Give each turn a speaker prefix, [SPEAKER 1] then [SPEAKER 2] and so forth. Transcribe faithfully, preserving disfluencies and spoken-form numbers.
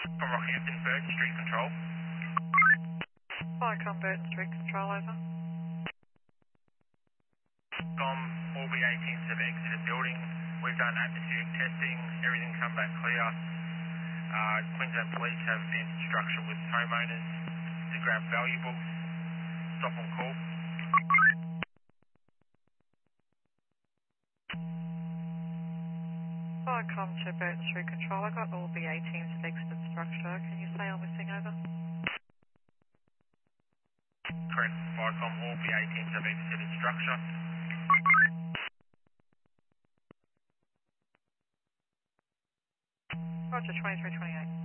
[SPEAKER 1] From Rockhampton, Burton Street Control.
[SPEAKER 2] Viacom Burton Street Control, over.
[SPEAKER 1] Com, all B A teams have exited building. We've done atmospheric testing. Everything's come back clear. Uh, Queensland Police have entered structure with homeowners to grab valuables. Stop on call.
[SPEAKER 2] Viacom to Burton Street Control. I got all B A teams have exited structure. Can you say I'm missing, over?
[SPEAKER 1] Correct. Viacom, all B A teams have exited structure.
[SPEAKER 2] Roger, twenty-three twenty-eight.